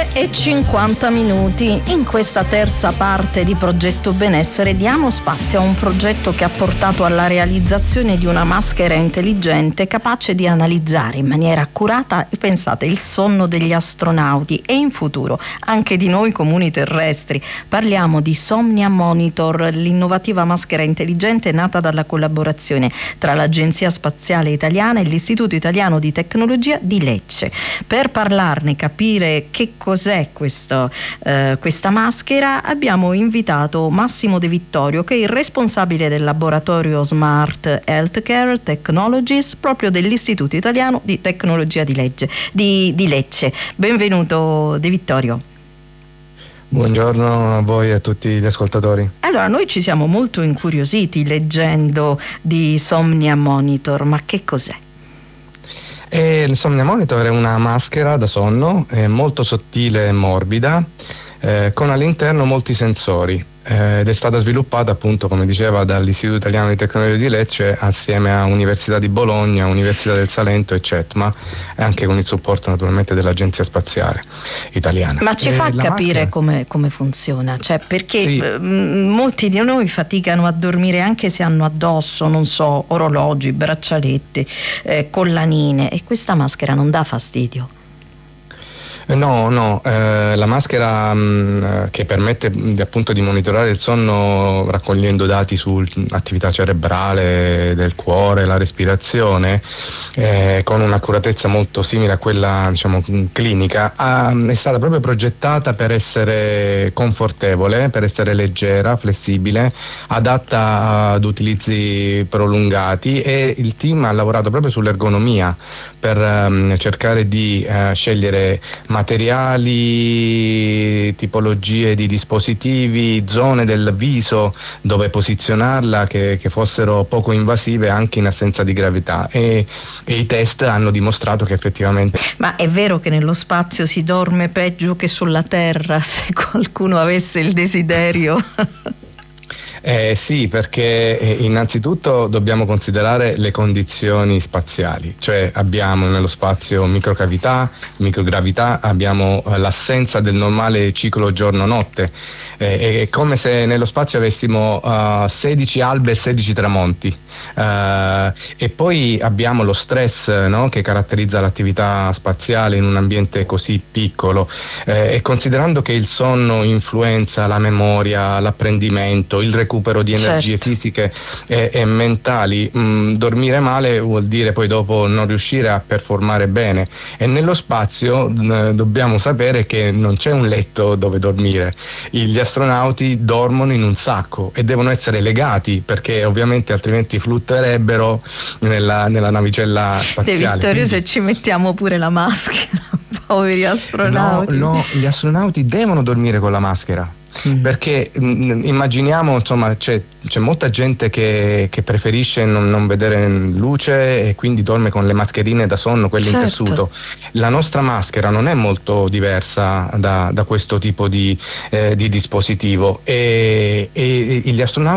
9:50. In questa terza parte di Progetto Benessere diamo spazio a un progetto che ha portato alla realizzazione di una maschera intelligente capace di analizzare in maniera accurata, pensate, il sonno degli astronauti e in futuro anche di noi comuni terrestri. Parliamo di Somnia Monitor, l'innovativa maschera intelligente nata dalla collaborazione tra l'Agenzia Spaziale Italiana e l'Istituto Italiano di Tecnologia di Lecce. Per parlarne, capire che cos'è questa maschera, abbiamo invitato Massimo De Vittorio, che è il responsabile del laboratorio Smart Healthcare Technologies proprio dell'Istituto Italiano di Tecnologia di Lecce. Benvenuto De Vittorio. Buongiorno a voi e a tutti gli ascoltatori. Allora, noi ci siamo molto incuriositi leggendo di Somnia Monitor, ma che cos'è? Il Somnia Monitor è una maschera da sonno molto sottile e morbida, con all'interno molti sensori, ed è stata sviluppata, appunto, come diceva, dall'Istituto Italiano di Tecnologia di Lecce assieme a Università di Bologna, Università del Salento e CETMA, e anche con il supporto naturalmente dell'Agenzia Spaziale Italiana. Ma ci fa capire come funziona? Cioè, perché sì, molti di noi faticano a dormire anche se hanno addosso, non so, orologi, braccialetti, collanine, e questa maschera non dà fastidio? No, la maschera che permette appunto di monitorare il sonno raccogliendo dati sull'attività cerebrale, del cuore, la respirazione, con un'accuratezza molto simile a quella, diciamo, clinica, è stata proprio progettata per essere confortevole, per essere leggera, flessibile, adatta ad utilizzi prolungati, e il team ha lavorato proprio sull'ergonomia per cercare di scegliere materiali, tipologie di dispositivi, zone del viso dove posizionarla che fossero poco invasive anche in assenza di gravità, e i test hanno dimostrato che effettivamente. Ma è vero che nello spazio si dorme peggio che sulla Terra, se qualcuno avesse il desiderio? Sì, perché innanzitutto dobbiamo considerare le condizioni spaziali, cioè abbiamo nello spazio microcavità, microgravità, abbiamo l'assenza del normale ciclo giorno-notte, è come se nello spazio avessimo 16 albe e 16 tramonti, e poi abbiamo lo stress, no, che caratterizza l'attività spaziale in un ambiente così piccolo, e considerando che il sonno influenza la memoria, l'apprendimento, il recupero di energie, certo, fisiche e mentali, dormire male vuol dire poi dopo non riuscire a performare bene, e nello spazio dobbiamo sapere che non c'è un letto dove dormire, gli astronauti dormono in un sacco e devono essere legati, perché ovviamente altrimenti fluttuerebbero nella navicella spaziale. De Vittorio, quindi, se ci mettiamo pure la maschera, poveri astronauti. No, gli astronauti devono dormire con la maschera. Perché immaginiamo, insomma, c'è molta gente che preferisce non vedere luce e quindi dorme con le mascherine da sonno, quelle, certo, in tessuto. La nostra maschera non è molto diversa da questo tipo di dispositivo, e gli astronauti